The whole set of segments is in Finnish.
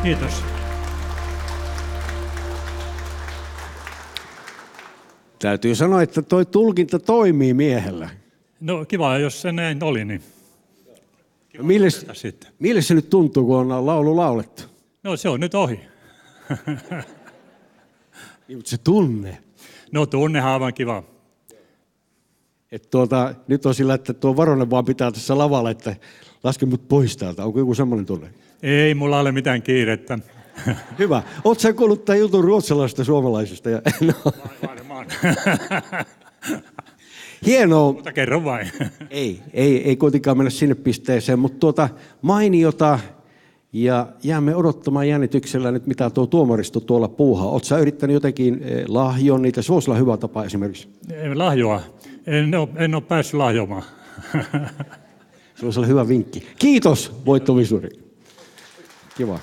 Kiitos. Täytyy sanoa, että toi tulkinta toimii miehellä. No kiva, jos se näin oli, niin Mille se nyt tuntuu, kun on laulu laulettu? no se on nyt ohi. Niin, mutta se tunne. No tunnehan aivan kiva. Nyt on sillä, että tuo Varonen vaan pitää tässä lavalla, että laske mut pois täältä. Onko joku semmoinen tunne? Ei mulla ole mitään kiirettä. Hyvä. Oletko sä kuullut tämän jutun ruotsalaisista ja suomalaisista? No. Varmaan. Hienoa. Mutta kerro vain. Ei kuitenkaan mennä sinne pisteeseen, mutta mainiota. Ja jäämme odottamaan jännityksellä nyt, mitä tuo tuomaristo tuolla puuhaa. Oletko sä yrittänyt jotenkin lahjoa niitä? Se voisi olla hyvä tapa esimerkiksi. Lahjoa. En ole päässyt lahjomaan. Se voisi olla hyvä vinkki. Kiitos, voittovisuri. Kiva.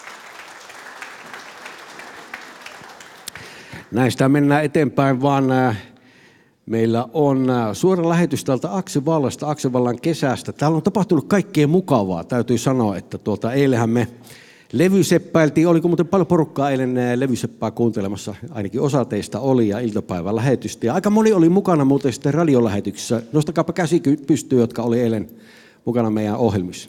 Näistä mennään eteenpäin, vaan meillä on suora lähetys täältä Aksevallasta, Aksevallan kesästä. Täällä on tapahtunut kaikkea mukavaa, täytyy sanoa, että eilenhän me levyseppäiltiin. Oliko muuten paljon porukkaa eilen levyseppää kuuntelemassa? Ainakin osa teistä oli ja iltapäivän lähetystä. Ja aika moni oli mukana muuten sitten radiolähetyksessä. Nostakaapa käsi pystyyn, jotka oli eilen mukana meidän ohjelmissa.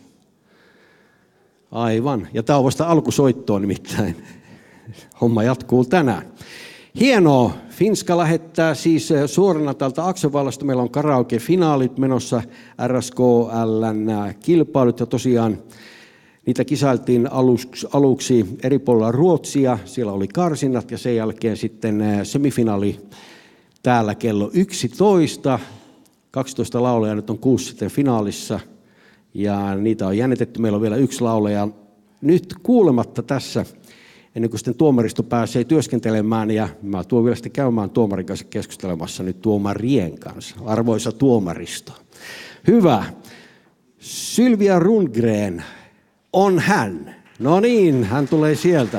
Aivan. Ja tämä on vasta alkusoittoa nimittäin. Homma jatkuu tänään. Hienoa. Finska lähettää siis suorana täältä Aksevallasta. Meillä on karaoke-finaalit menossa, RSKL:n kilpailut ja tosiaan niitä kisailtiin aluksi eri puolilla Ruotsia. Siellä oli karsinnat ja sen jälkeen sitten semifinaali täällä kello 11. 12 laulajaa, nyt on 6 sitten finaalissa ja niitä on jännitetty. Meillä on vielä 1 laulaja nyt kuulematta tässä, ennen kuin sitten tuomaristo pääsee työskentelemään, ja mä tuon vielä sitten käymään tuomarin kanssa keskustelemassa nyt tuomarien kanssa. Arvoisa tuomaristo. Hyvä. Sylvia Rundgren on hän. No niin, hän tulee sieltä.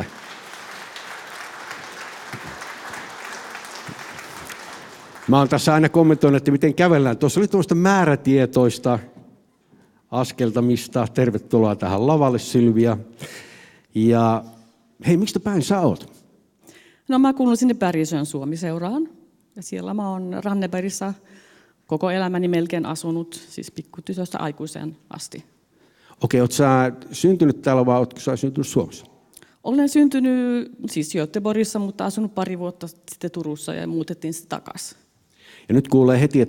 Mä oon tässä aina kommentoinut, että miten kävellään. Tuossa oli tuollaista määrätietoista askeltamista. Tervetuloa tähän lavalle, Sylvia. Ja hei, mistä päin sä oot? No mä kuulun sinne Bergsjön Suomi-seuraan. Ja siellä mä oon Rannebergissa koko elämäni melkein asunut, siis pikkutytöstä aikuiseen asti. Okei, oot sä syntynyt täällä vai ootko sä syntynyt Suomessa? Olen syntynyt siis Göteborgissa, mutta asunut pari vuotta sitten Turussa ja muutettiin sitten takaisin. Ja nyt kuulee heti,